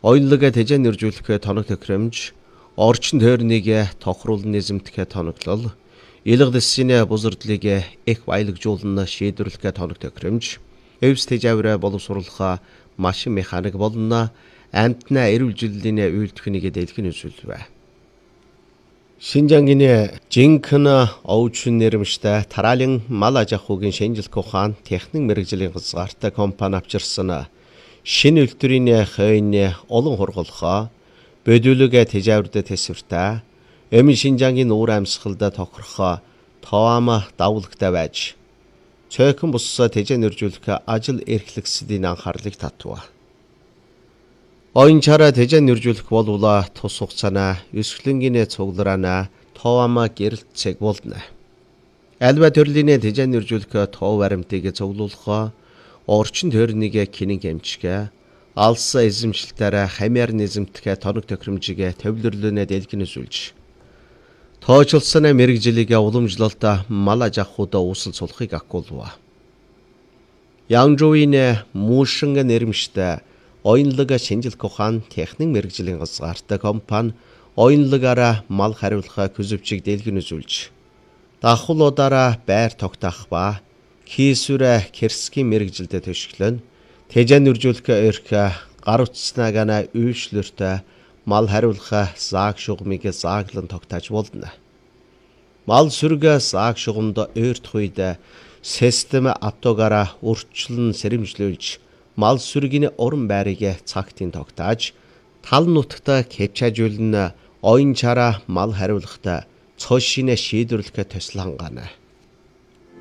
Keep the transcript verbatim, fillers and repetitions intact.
Оюнлыгаа тэжээн нэржүүлэхээ тоног тохиромж, орчин тойрныг тохируулан низэмтгэхээ тоноглол, илэг дэсний бузардлыг их баялагжуулна шийдвэрлэхээ тоног тохиромж, өвс тэжавраа боловсруулах машин механик болно амтнаа эрүүл жилийн үйлдвэхнийг дэлхийн үзүүлвэ. Шинжангийн жинхэнэ овчин нэрмжтэй тараалын мал аж ахуйн шинжилгээ ухаан техник мэрэгжлийн газартай компани авчирсан шинэ үйлдвэрийн хойны олон хургалхаа бөдөлөг тэжаврд тэсвэртэ эми Шинжангийн уур амьсгалд тохирох тоама давлагтай байж цөөхөн бус тэжээн нэржүүлэх ажил эрхлэгсдийн анхаарлыг татва. Оюнчаараа тэжээн нэржүүлэх болвол тус хугацаана өсгөлөнгийн цуглараана тоама гэрэлцэг болно. Альва төрлийн тэжээн нэржүүлэх тоо баримтыг цуглуулах орчин тойрныг кинэг хэмжгэ алсан эзэмшилтээр хамаар низэмтгэх тоног тохиромжийг төвлөрлөнө дэлгэн үзүүлж тоочилсан мэрэгжлийг уламжлалт мал аж ахуйд уусал сулахыг агуулва. Янжуугийн муушинг нэрмжтэй оюнлаг шинжилгээ ухаан техник мэрэгжлийн газартай компани оюнлагаараа мал хариулах көсөвчийг дэлгэн үзүүлж давхуулуудаараа байр тогтоох ба кийсүрэ керсгийн мэрэгжилдэд төшөглөн тэжээн нэржүүлэх эрх гар утснаагана үйлчлэртэ мал хариулах зааг шугамыг зааглан тогтоож болно. Мал сүргэ зааг шугамд ойртох үед систем автогаараа урьдчилан сэрэмжлүүлж мал сүргийн уран байрыг цагтын тогтоож тал нутагта кепчажуулна оюнчаараа мал хариулахта цошинэ шийдвэрлэх төсөл хангаана.